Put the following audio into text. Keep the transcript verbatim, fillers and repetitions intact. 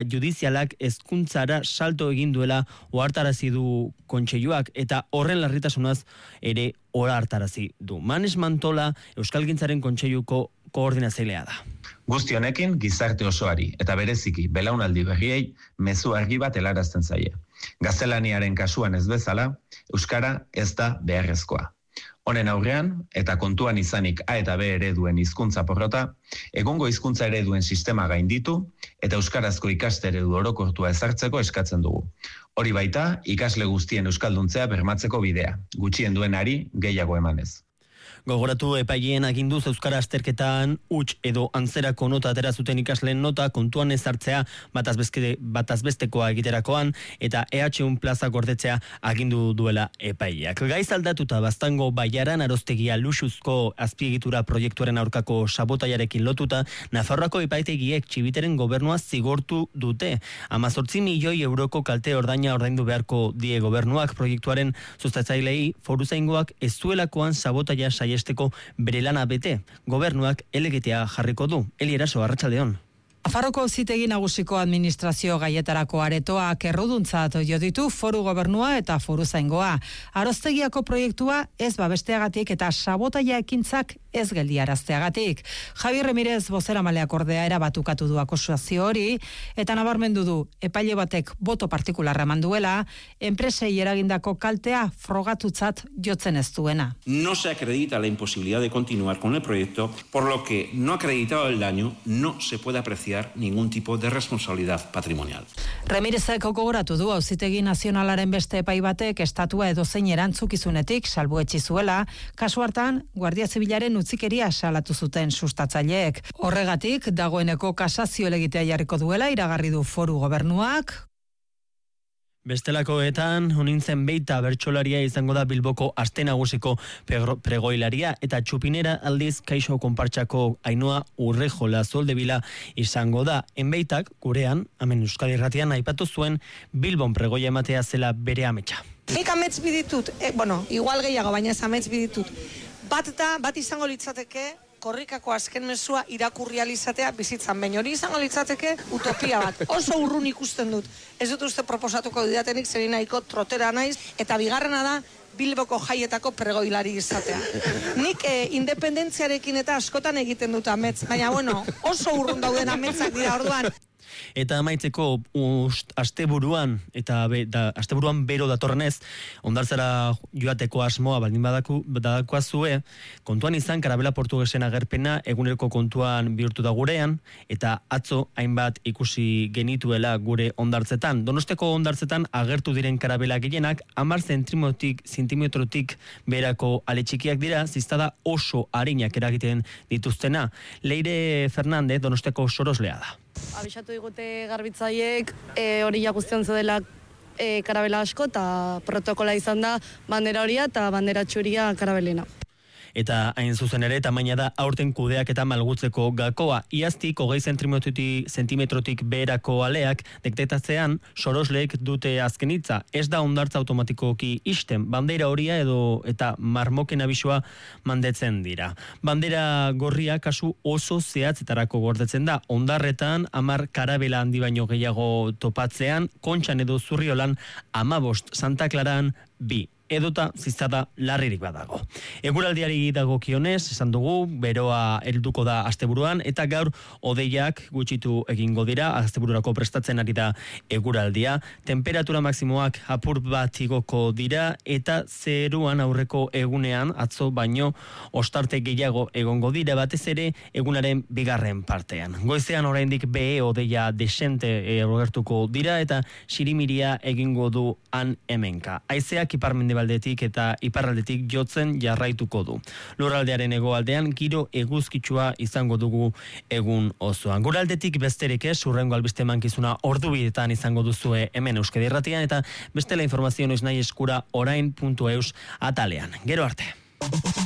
judizialak hezkuntzara salto egin duela ohartarazi du kontseiluak eta horren larritasunaz ere ohartarazi du. Manes Mantola Euskalgintzaren kontseiluko koordinatzailea da. Guzti honekin gizarte osoari eta bereziki belaunaldi berriei mezu argi bat helarazten zaie. Gaztelaniaren kasuan ez bezala, euskara ez da beharrezkoa. Honen aurrean, eta kontuan izanik A eta B ereduen hizkuntza porrota, egungo hizkuntza ereduen sistema gainditu eta euskarazko ikaste eredu orokortua ezartzeko eskatzen dugu. Hori baita, ikasle guztien euskalduntzea bermatzeko bidea, gutxien duenari gehiago emanez. Gogoratu epaileen aginduz euskara azterketan huts edo antzerako nota atera zuten ikasleen nota kontuan ezartzea batazbestekoa egiterakoan eta E H U plaza gordetzea agindu duela epaileak. Gaiz aldatuta Baztango Baiaran aroztegia luxuzko azpiegitura proiektuaren aurkako sabotaiarekin lotuta, Nafarroako epaitegiek Txibiteren gobernua zigortu dute. Hamazortzi milioi euroko kalte ordaina ordaindu beharko die gobernuak proiektuaren sustatzailei foruzaingoak ez zuelakoan sabotaia saiesteko bere lana bete. Gobernuak helegitea jarriko du. Eli Eraso, arratsaldeon. Nafarroko Auzitegi Nagusiko administrazio gaietarako aretoak erruduntzat jo ditu foru gobernua eta foruzaingoa. Aroztegiako proiektua ez babesteagatik eta sabotaia ekintzak ez geldiarazteagatik. Javi Ramirez bozeramaleak ordea erabatukatu du akusazio hori eta nabarmendu du epaile batek boto partikularra eman duela, enpresei eragindako kaltea frogatutzat jotzen ez duena. No se acredita la imposibilidad de continuar con el proyecto, por lo que no acreditado el daño no se puede apreciar ningún tipo de responsabilidad patrimonial. Ramirezek gogoratu du Auzitegi Nazionalaren beste epai batek estatua edozein erantzukizunetik salbuetsi zuela, kasu hartan Guardia Zibilaren utzikeria salatu zuten sustatzaileek. Horregatik dagoeneko kasazio helegitea jarriko duela iragarri du foru gobernuak. Bestelakoetan, honintzen beita bertsolaria izango da Bilboko aste nagusiko pregoilaria eta txupinera aldiz Kaixo konpartsako Ainhoa Urrejola Soldebila izango da. Enbeitak, gurean, hemen Euskadi Irratian aipatu zuen Bilbon pregoia ematea zela bere ametsa. Nik amets biditut, eh, bueno, igual gehiago, baina ez amets biditut. Bat da, bat izango litzateke, korrikako azken mezua irakurri alizatea bizitzan, baina hori izango litzateke utopia bat. Oso urrun ikusten dut. Ez dut uste proposatuko didatenik zerin nahiko trotera naiz, eta bigarrena da Bilboko jaietako pregoilari izatea. Nik eh, independentziarekin eta askotan egiten dut amets, baina bueno, oso urrun dauden ametsak dira orduan. Eta amaitzeko ust, asteburuan eta be, da, asteburuan bero datorrenez, ondartzara joateko asmoa baldin badaku, badakoa zue, kontuan izan karabela portugesen agerpena eguneroko kontuan bihurtu da gurean, eta atzo hainbat ikusi genituela gure ondartzetan. Donosteko ondartzetan agertu diren karabela gehienak hamar zentimetrotik berako ale txikiak dira, ziztada oso arinak eragiten dituztena. Leire Fernandez Donosteko soroslea da. Abisatu digute garbitzaiek e, hori guztian zedela e, karabela asko eta protokola izan da bandera horia eta bandera txuria karabelena. Eta hain zuzen ere, tamaina da aurten kudeak eta malgutzeko gakoa. Iaztik, hogei zentimetrotik beherako aleak dektetatzean, sorosleek dute azkenitza. Ez da hondartza automatikoki isten. Bandera horia edo eta marmoken abisua mandetzen dira. Bandera gorria kasu oso zehatzetarako gordetzen da. Hondarretan, hamar karabela handi baino gehiago topatzean, Kontxan edo Zurriolan, hamabost Santa Claran, bi. Edota ziztada larririk badago. Eguraldiari dagokionez, esan dugu, beroa helduko da asteburuan, eta gaur hodeiak gutxitu egingo dira, astebururako prestatzen ari da eguraldia. Temperatura maksimoak apur bat igoko dira, eta zeruan aurreko egunean, atzo baino, ostarte gehiago egongo dira, batez ere egunaren bigarren partean. Goizean oraindik behe hodeia desente erogertuko dira, eta sirimiria egingo du han hemenka. Haizeak iparmende baldetik eta iparraldetik jotzen jarraituko du. Lurraldearen hegoaldean giro eguzkitsua izango dugu egun osoan. Guraldetik besterik ez, hurrengo albiste emankizuna ordubidetan izango duzue hemen Euskadi Irratian eta bestela informazio noiz nahi eskura orain puntu eus atalean. Gero arte.